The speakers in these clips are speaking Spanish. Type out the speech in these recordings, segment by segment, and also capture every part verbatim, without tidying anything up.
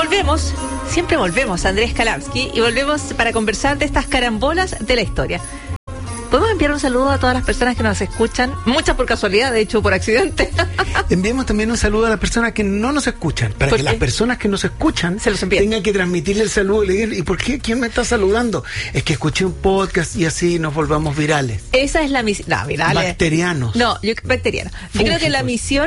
Volvemos, siempre volvemos, Andrés Kalamsky, y volvemos para conversar de estas carambolas de la historia. ¿Podemos enviar un saludo a todas las personas que nos escuchan? Muchas por casualidad, de hecho, por accidente. Enviemos también un saludo a las personas que no nos escuchan, para que las personas que nos escuchan se los tengan que transmitirle el saludo y le digan, ¿y por qué? ¿Quién me está saludando? Es que escuché un podcast y así nos volvamos virales. Esa es la misión. No, virales. Bacterianos. No, yo bacteriano. Yo creo que la misión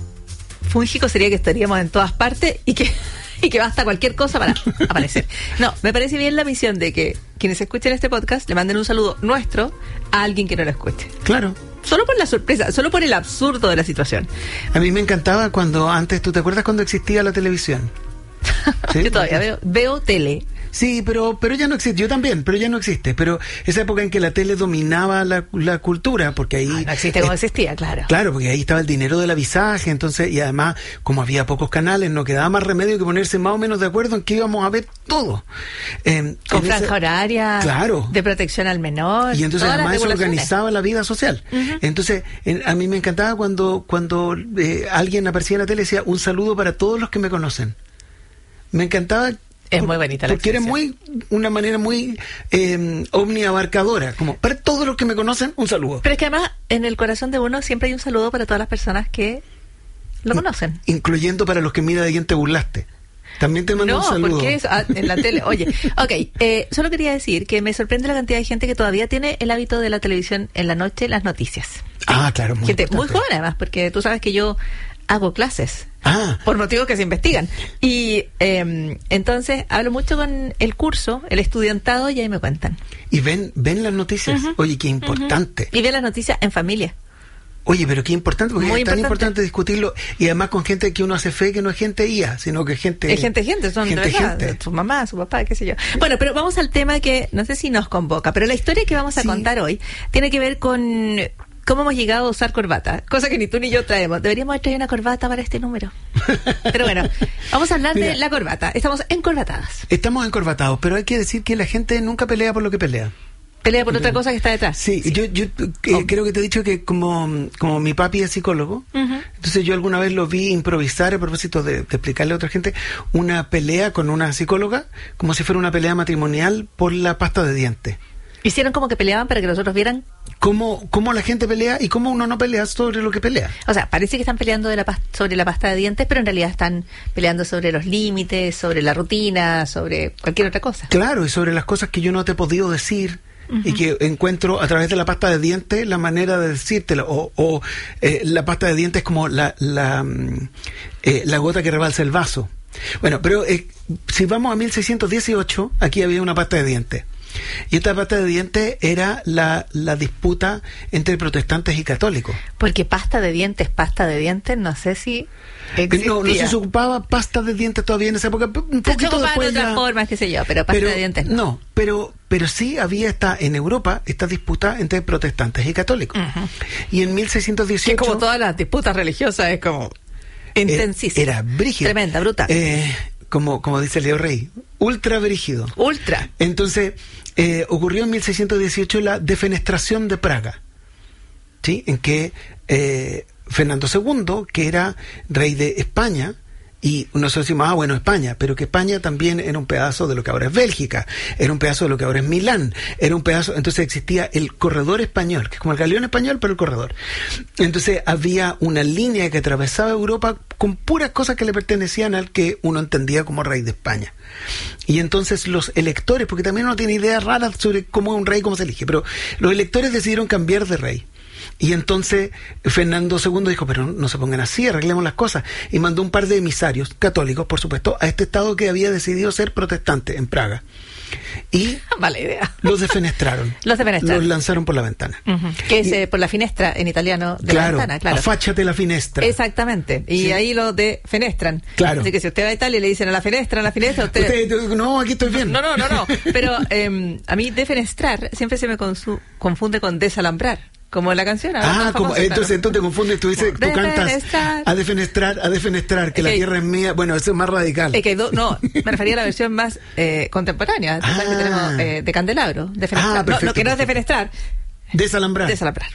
fúngico sería que estaríamos en todas partes y que... y que basta cualquier cosa para aparecer. No, me parece bien la misión de que quienes escuchen este podcast le manden un saludo nuestro a alguien que no lo escuche. Claro. Solo por la sorpresa, solo por el absurdo de la situación. A mí me encantaba cuando antes, ¿tú te acuerdas cuando existía la televisión? ¿Sí? Yo todavía veo, veo tele. Sí, pero pero ya no existe. Yo también, pero ya no existe. Pero esa época en que la tele dominaba la, la cultura, porque ahí... Ah, no existe como eh, existía, claro. Claro, porque ahí estaba el dinero del avisaje, entonces, y además, como había pocos canales, no quedaba más remedio que ponerse más o menos de acuerdo en que íbamos a ver todo. Eh, Con franja esa, horaria, claro, de protección al menor. Y entonces además eso organizaba la vida social. Uh-huh. Entonces, en, a mí me encantaba cuando, cuando eh, alguien aparecía en la tele y decía, un saludo para todos los que me conocen. Me encantaba. Es muy bonita la porque era muy una manera muy eh, omniabarcadora, como para todos los que me conocen, un saludo. Pero es que además en el corazón de uno siempre hay un saludo para todas las personas que lo conocen, incluyendo para los que mira de quién te burlaste. También te mando no, un saludo. No, porque es ah, en la tele. Oye, ok, eh, solo quería decir que me sorprende la cantidad de gente que todavía tiene el hábito de la televisión en la noche, las noticias. Ah, claro, muy gente importante. muy joven además, porque tú sabes que yo hago clases. Ah. Por motivos que se investigan. Y eh, entonces hablo mucho con el curso, el estudiantado, y ahí me cuentan. Y ven ven las noticias. Uh-huh. Oye, qué importante. Uh-huh. Y ven las noticias en familia. Oye, pero qué importante, porque Muy es tan importante. importante discutirlo. Y además con gente que uno hace fe que no es gente I A, sino que es gente... Es gente, gente, son gente, de verdad, gente. Su mamá, su papá, qué sé yo. Bueno, pero vamos al tema que no sé si nos convoca, pero la historia que vamos a sí. contar hoy tiene que ver con... ¿Cómo hemos llegado a usar corbata? Cosa que ni tú ni yo traemos. Deberíamos haber traído una corbata para este número. Pero bueno, vamos a hablar Mira, de la corbata. Estamos encorbatadas. Estamos encorbatados, pero hay que decir que la gente nunca pelea por lo que pelea. Pelea por otra cosa que está detrás. Sí, sí. yo, yo eh, oh. creo que te he dicho que como, como mi papi es psicólogo, uh-huh. entonces yo alguna vez lo vi improvisar a propósito de, de explicarle a otra gente una pelea con una psicóloga, como si fuera una pelea matrimonial por la pasta de dientes. Hicieron como que peleaban para que nosotros vieran cómo, cómo la gente pelea y cómo uno no pelea sobre lo que pelea. O sea, parece que están peleando de la past- sobre la pasta de dientes, pero en realidad están peleando sobre los límites, sobre la rutina, sobre cualquier otra cosa. Claro, y sobre las cosas que yo no te he podido decir. Uh-huh. Y que encuentro a través de la pasta de dientes la manera de decírtelo. O, o eh, la pasta de dientes es como la, la, eh, la gota que rebalsa el vaso. Bueno, pero eh, si vamos a mil seiscientos dieciocho, aquí había una pasta de dientes. Y esta pasta de dientes era la, la disputa entre protestantes y católicos. Porque pasta de dientes, pasta de dientes, no sé si existía. No, no se ocupaba pasta de dientes todavía en esa época. Un se poquito después de otras ya... formas, qué sé yo, pero pasta pero, de dientes no. No, pero, pero sí había esta, en Europa esta disputa entre protestantes y católicos. Uh-huh. Y en mil seiscientos dieciocho... Que como todas las disputas religiosas es como intensísima. Era brígida. Tremenda, brutal. Eh, como, como dice Leo Rey, ultra brígido. Ultra. Entonces, eh, ocurrió en mil seiscientos dieciocho la defenestración de Praga, ¿sí? En que eh, Fernando segundo, que era rey de España, y nosotros decimos, ah, bueno, España, pero que España también era un pedazo de lo que ahora es Bélgica, era un pedazo de lo que ahora es Milán, era un pedazo, entonces existía el corredor español, que es como el galeón español, pero el corredor. Entonces había una línea que atravesaba Europa con puras cosas que le pertenecían al que uno entendía como rey de España. Y entonces los electores, porque también uno tiene ideas raras sobre cómo es un rey, cómo se elige, pero los electores decidieron cambiar de rey. Y entonces Fernando segundo dijo, pero no se pongan así, arreglemos las cosas. Y mandó un par de emisarios, católicos, por supuesto, a este estado que había decidido ser protestante en Praga. Y mala idea. los defenestraron. Los defenestraron. Los lanzaron por la ventana. Uh-huh. Que es y, eh, por la finestra en italiano de claro, la ventana, claro. Afáchate la finestra. Exactamente. Y sí. Ahí lo defenestran. Claro. Así que si usted va a Italia y le dicen a la finestra, a la finestra, usted... usted no, aquí estoy bien. No, no, no, no. Pero eh, a mí defenestrar siempre se me consu- confunde con desalambrar. Como la canción. Ah, como, famosa, entonces, claro. entonces te confundes, tú dices, tú cantas a defenestrar, a defenestrar, que es la que, tierra es mía. Bueno, eso es más radical. Es que do, no, me refería a la versión más eh, contemporánea, ah. que tenemos eh, de Candelabro. Defenestrar. Ah, no, no, que no es defenestrar, Desalambrar. Desalambrar.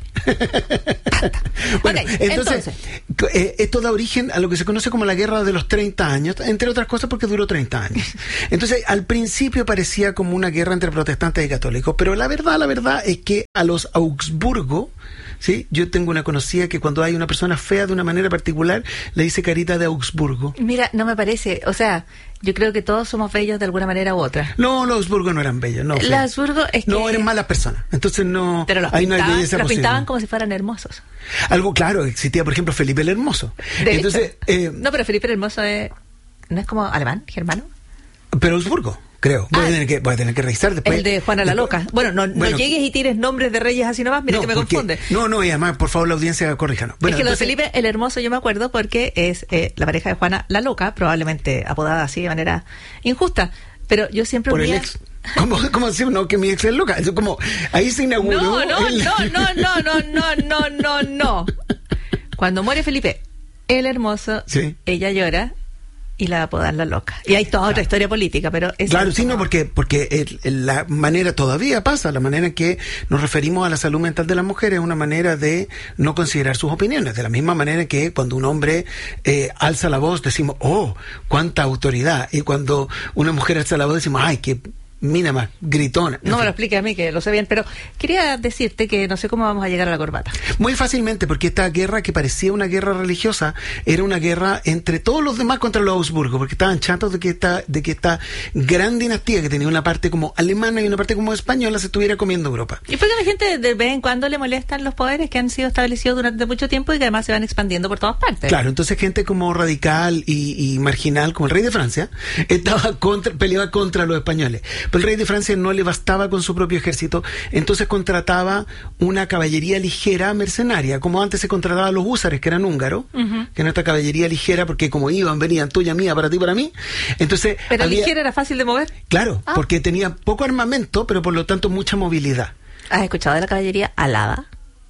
Bueno, okay, entonces, entonces. Eh, esto da origen a lo que se conoce como la Guerra de los treinta años, entre otras cosas porque duró treinta años. Entonces, al principio parecía como una guerra entre protestantes y católicos, pero la verdad, la verdad es que a los Augsburgo, ¿sí? Yo tengo una conocida que cuando hay una persona fea de una manera particular, le dice carita de Augsburgo. Mira, no me parece, o sea, yo creo que todos somos bellos de alguna manera u otra. No, los Augsburgo no eran bellos, no. Los Augsburgo es que... No, eran malas personas. Entonces no... Pero los ahí no hay pintaban, belleza los posible. pintaban como si fueran hermosos. Algo claro, existía por ejemplo Felipe el Hermoso. De Entonces, eh, no, pero Felipe el Hermoso es... ¿No es como alemán, germano? Pero Augsburgo, creo. Voy, Ah, a tener que, voy a tener que revisar después. El de Juana la después. Loca. Bueno, no, Bueno, no llegues y tires nombres de reyes así nomás, mira no, que me porque- confunde. No, no, y además, por favor, la audiencia corríjanos. Bueno, es que lo de entonces- Felipe el Hermoso yo me acuerdo porque es eh, la pareja de Juana la Loca, probablemente apodada así de manera injusta. Pero yo siempre por el unía- ex. ¿Cómo, cómo decir no que mi ex es loca? Eso como, ahí se inauguró. No, no, el- no, no, no, no, no, no, no, no. Cuando muere Felipe el Hermoso, Sí. ella llora y la apodan la loca. Y hay toda otra historia política, pero es Claro, sí, no, porque, porque el- el- la manera todavía pasa, la manera en que nos referimos a la salud mental de las mujeres es una manera de no considerar sus opiniones, de la misma manera que cuando un hombre eh, alza la voz decimos, oh, cuánta autoridad, y cuando una mujer alza la voz decimos, ay, qué mina más gritona. En No me fin. lo explique a mí, que lo sé bien, pero quería decirte que no sé cómo vamos a llegar a la corbata. Muy fácilmente, porque esta guerra que parecía una guerra religiosa era una guerra entre todos los demás contra los Augsburgo, porque estaban chatos de que esta, de que esta gran dinastía que tenía una parte como alemana y una parte como española se estuviera comiendo Europa. Y porque a la gente de vez en cuando le molestan los poderes que han sido establecidos durante mucho tiempo y que además se van expandiendo por todas partes. Claro, entonces gente como radical y, y marginal, como el rey de Francia, estaba contra, peleaba contra los españoles. Pero el rey de Francia no le bastaba con su propio ejército, entonces contrataba una caballería ligera mercenaria, como antes se contrataba a los húsares, que eran húngaros, Ujú. que era esta caballería ligera, porque como iban, venían tuya, mía, para ti, para mí. Entonces, Pero había- ligera era fácil de mover. Claro, Ah. porque tenía poco armamento, pero por lo tanto mucha movilidad. ¿Has escuchado de la caballería alada?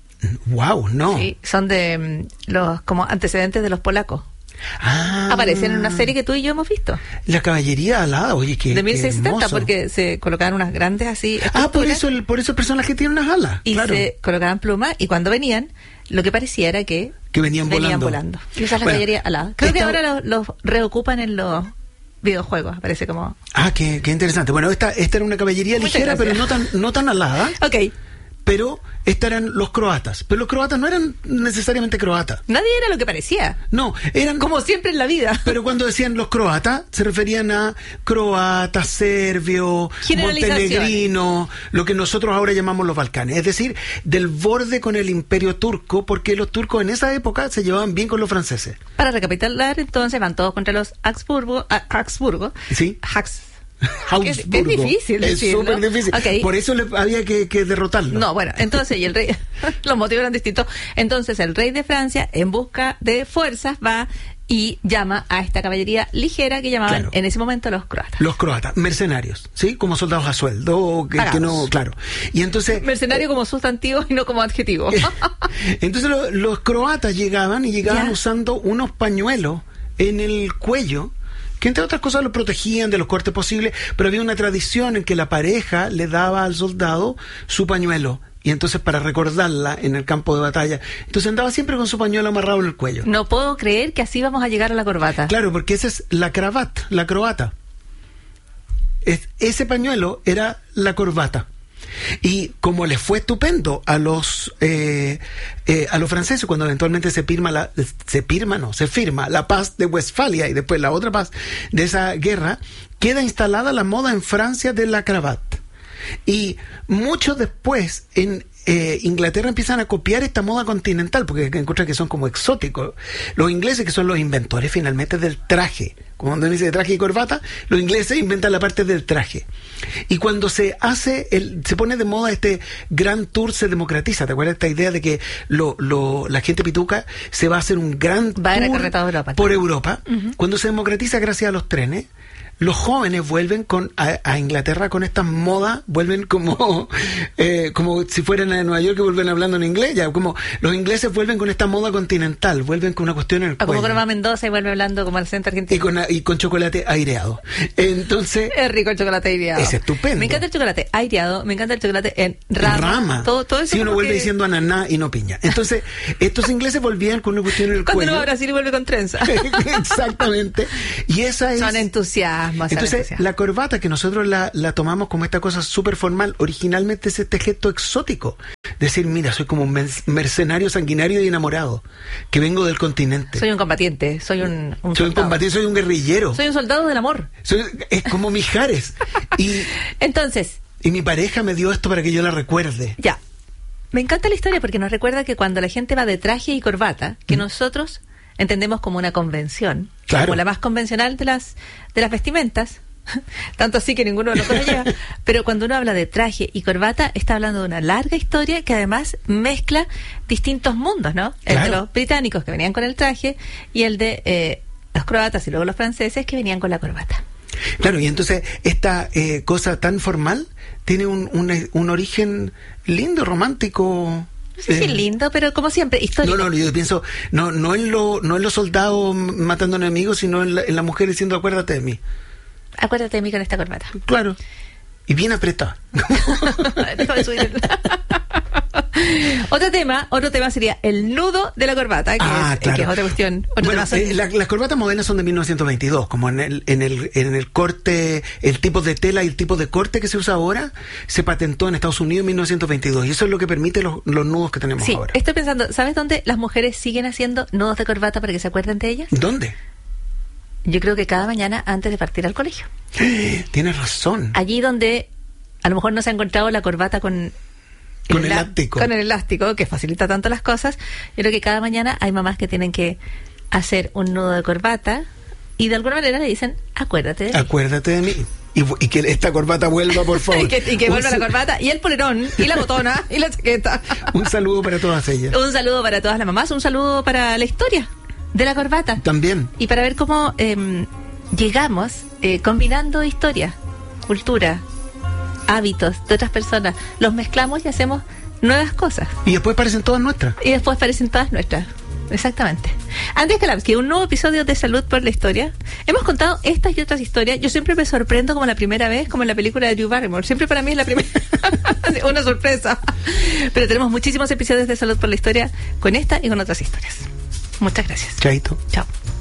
Wow, no. Sí, son de mm, los como antecedentes de los polacos. Ah, Aparecen en una serie que tú y yo hemos visto. La caballería alada, oye, qué, de qué mil seiscientos setenta, hermoso. porque se colocaban unas grandes así. Ah, por estructuras eso el, por eso el personaje tiene unas alas. Y claro. se colocaban plumas y cuando venían, lo que parecía era que, Que venían volando. Y esa es la Bueno, caballería alada. Creo que esta- ahora los, los reocupan en los videojuegos, parece como... Ah, qué, qué interesante. Bueno, esta, esta era una caballería Muchas ligera, gracias. pero no tan, no tan alada. Ok, Pero estos eran los croatas. Pero los croatas no eran necesariamente croatas. nadie era lo que parecía. No, eran Como siempre en la vida. Pero cuando decían los croatas, se referían a croata, serbio, Generalizaciones. montenegrino, lo que nosotros ahora llamamos los Balcanes. Es decir, del borde con el imperio turco, porque los turcos en esa época se llevaban bien con los franceses. Para recapitular, entonces van todos contra los Habsburgo. ah, Habsburgo. ¿Sí? Hax- Habsburgo. Es difícil Es decirlo. súper difícil. Ok. Por eso le- había que, que derrotarlo. No, bueno, entonces, y el rey, los motivos eran distintos. Entonces, el rey de Francia, en busca de fuerzas, va y llama a esta caballería ligera que llamaban Claro. en ese momento los croatas. Los croatas, mercenarios, ¿sí? Como soldados a sueldo, que, que Pagados. no, claro. Y entonces... Mercenario como sustantivo y no como adjetivo. Entonces lo- los croatas llegaban y llegaban Ya. usando unos pañuelos en el cuello que entre otras cosas lo protegían de los cortes posibles, pero había una tradición en que la pareja le daba al soldado su pañuelo, y entonces para recordarla en el campo de batalla, entonces andaba siempre con su pañuelo amarrado en el cuello. No puedo creer que así vamos a llegar a la corbata. Claro, porque esa es la cravata, la croata. Es- ese pañuelo era la corbata. Y como les fue estupendo a los eh, eh, a los franceses cuando eventualmente se firma la se firma no se firma la paz de Westfalia y después la otra paz de esa guerra, queda instalada la moda en Francia de la cravata. Y mucho después en eh, Inglaterra empiezan a copiar esta moda continental porque encuentran que son como exóticos. Los ingleses, que son los inventores finalmente del traje, como cuando dice de traje y corbata, los ingleses inventan la parte del traje. Y cuando se hace, el, se pone de moda este Grand Tour, se democratiza. ¿Te acuerdas esta idea de que lo, lo, la gente pituca se va a hacer un gran Va a ir a tour carretera a Europa, por claro. Europa? Ujú. Cuando se democratiza gracias a los trenes, los jóvenes vuelven con a, a Inglaterra con estas modas, vuelven como eh, como si fueran a Nueva York que vuelven hablando en inglés, ya como los ingleses vuelven con esta moda continental, vuelven con una cuestión en el o como cuello. cuando va a Mendoza y vuelve hablando como al centro argentino. Y con, y con chocolate aireado. Entonces... Es rico el chocolate aireado. Es estupendo. Me encanta el chocolate aireado, me encanta el chocolate en rama. Rama. Todo, todo eso si uno vuelve que... diciendo ananá y no piña. Entonces, estos ingleses volvían con una cuestión en el cuando cuello. uno va a Brasil y vuelve con trenza. Exactamente. Y esa es... Son entusiasmos. Entonces, son entusiasmos. la corbata que nosotros la, la tomamos como esta cosa súper formal, originalmente es este gesto exótico. Decir, mira, soy como un mercenario sanguinario y enamorado, que vengo del continente. Soy un combatiente, soy un, un Soy un combatiente, soy un guerrillero. Soy un soldado del amor. Soy, es como Mijares. Y, Entonces... Y mi pareja me dio esto para que yo la recuerde. Ya. Me encanta la historia porque nos recuerda que cuando la gente va de traje y corbata, que mm. nosotros entendemos como una convención, claro. como la más convencional de las de las vestimentas, tanto así que ninguno de nosotros lleva, pero cuando uno habla de traje y corbata, está hablando de una larga historia que además mezcla distintos mundos, ¿no? El claro. de los británicos que venían con el traje y el de eh, los croatas y luego los franceses que venían con la corbata. Claro, y entonces esta eh, cosa tan formal tiene un, un, un origen lindo, romántico. No sé si eh, lindo, pero como siempre, histórico. No, no, yo pienso, no, no en lo, no en los soldados matando enemigos, sino en la, en la mujer diciendo acuérdate de mí. Acuérdate de mí con esta corbata. Claro. Y bien apretada. Déjame subir. Otro tema, otro tema sería el nudo de la corbata, que, ah, es, claro. que es otra cuestión. Otro bueno, tema eh, la, las corbatas modernas son de mil novecientos veintidós, como en el, en el en el corte, el tipo de tela y el tipo de corte que se usa ahora se patentó en Estados Unidos en mil novecientos veintidós y eso es lo que permite los, los nudos que tenemos sí, ahora. Estoy pensando, ¿sabes dónde las mujeres siguen haciendo nudos de corbata para que se acuerden de ellas? ¿Dónde? Yo creo que cada mañana antes de partir al colegio. Tienes razón. Allí donde a lo mejor no se ha encontrado la corbata con... Con el elástico. Con el elástico, que facilita tanto las cosas. Yo creo que cada mañana hay mamás que tienen que hacer un nudo de corbata y de alguna manera le dicen, acuérdate de mí. Acuérdate de mí. Y, y que esta corbata vuelva, por favor. y que, y que vuelva la corbata, y el polerón, y la botona, y la chaqueta. Un saludo para todas ellas. Un saludo para todas las mamás, un saludo para la historia de la corbata. También. Y para ver cómo eh, llegamos eh, combinando historia, cultura, hábitos de otras personas, los mezclamos y hacemos nuevas cosas. Y después parecen todas nuestras. Y después parecen todas nuestras. Exactamente. Andrés Kalamsky, un nuevo episodio de Salud por la Historia. Hemos contado estas y otras historias. Yo siempre me sorprendo como la primera vez, como en la película de Drew Barrymore. Siempre para mí es la primera. Una sorpresa. Pero tenemos muchísimos episodios de Salud por la Historia con esta y con otras historias. Muchas gracias. Chaito. Chao.